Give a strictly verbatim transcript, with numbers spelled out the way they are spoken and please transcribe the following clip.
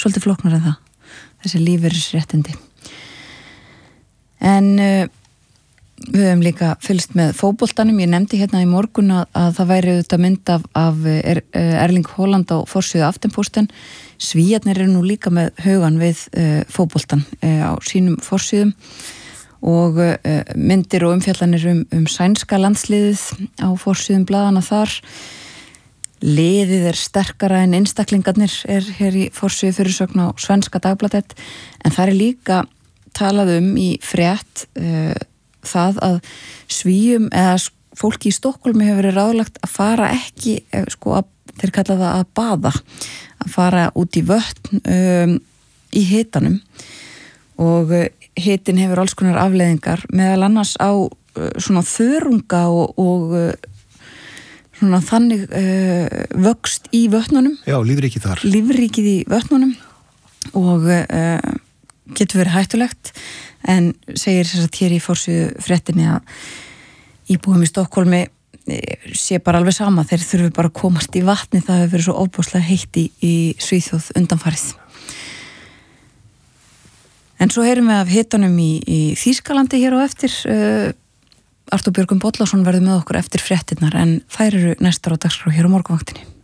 svolítið flóknar en það, þessi lífeyrisréttindi. En uh, við höfum líka fylgst með fótboltanum. Ég nefndi hérna í morgun að, að það væri auðvitað mynd af, af er, Erling Haaland á forsíðu Aftenposten. Svíarnir eru nú líka með hugan við uh, fótboltan uh, á sínum forsíðum og uh, myndir og umfjallanir um, um sænska landsliðið á forsíðum blaðana þar. Liðið er sterkara en einstaklingarnir er hér í forsíðu fyrirsögn á Svenska Dagbladet, en það er líka talað um í frétt uh, það að Svíum eða fólki í Stokkhólmi hefur verið ráðlagt að fara ekki, sko, að, þeir kalla það að baða, að fara út í vötn um, í hitanum og hitin hefur alls konar afleiðingar, meðal annars á uh, svona þörunga og, og uh, svona þannig uh, vöxt í vötnunum. Já, lífríkið þar. Lífríkið í vötnunum og uh, getur verið hættulegt, en segir þess að hér í forsíðu fréttinni að íbúum í Stokkhólmi sé bara alveg sama, þeir þurfi bara að komast í vatni, það hefur verið svo ofboðslega heitt í, í Svíþjóð undanfarið. En svo heyrum við af hitanum í, í Þýskalandi hér á eftir. uh, Artúr Björgvin Bollason verður með okkur eftir fréttinnar, en þær eru næstar á dagskrá hér á morgunvaktinni.